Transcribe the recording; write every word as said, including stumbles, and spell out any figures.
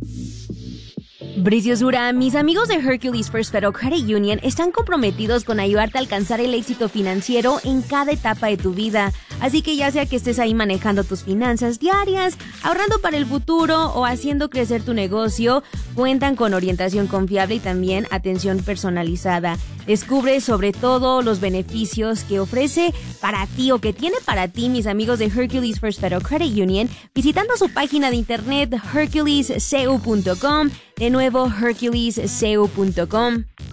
Preciosura, mis amigos de Hercules First Federal Credit Union están comprometidos con ayudarte a alcanzar el éxito financiero en cada etapa de tu vida. Así que ya sea que estés ahí manejando tus finanzas diarias, ahorrando para el futuro o haciendo crecer tu negocio, cuentan con orientación confiable y también atención personalizada. Descubre sobre todo los beneficios que ofrece para ti o que tiene para ti mis amigos de Hercules First Federal Credit Union visitando su página de internet hercules c u punto com. De nuevo, hercules c u punto com.